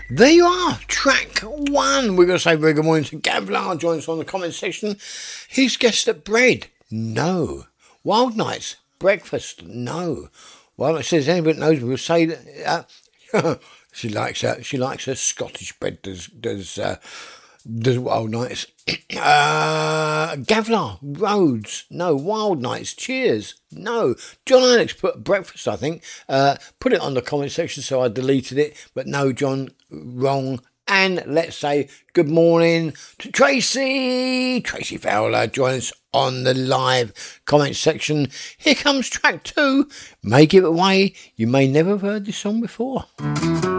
There you are, track one. We're going to say very good morning to Gavlar. Join us on the comment section. He's guessed at bread. No. Wild Nights. Breakfast. No. Well, it says anybody knows will say that she likes her Scottish bread. Does Wild Nights. Gavlar. Rhodes. No. Wild Nights. Cheers. No. John Alex put breakfast, I think. Put it on the comment section, so I deleted it. But no, John, wrong. And let's say good morning to Tracy Fowler. Join us on the live comment section. Here comes track two. May give it away. You may never have heard this song before.